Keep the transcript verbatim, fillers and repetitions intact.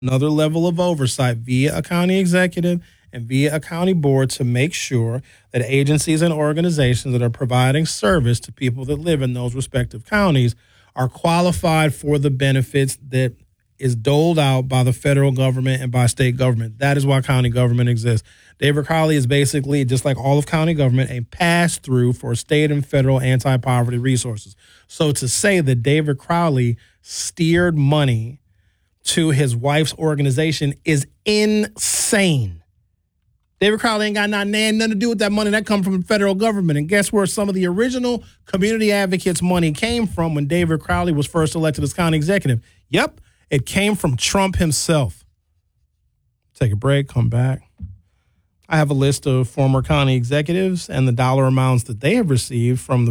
another level of oversight via a county executive and via a county board to make sure that agencies and organizations that are providing service to people that live in those respective counties are qualified for the benefits that is doled out by the federal government and by state government. That is why county government exists. David Crowley is basically, just like all of county government, a pass-through for state and federal anti-poverty resources. So to say that David Crowley steered money to his wife's organization is insane. David Crowley ain't got nothing, nothing to do with that money. That comes from the federal government. And guess where some of the original community advocates' money came from when David Crowley was first elected as county executive? Yep, it came from Trump himself. Take a break, come back. I have a list of former county executives and the dollar amounts that they have received from the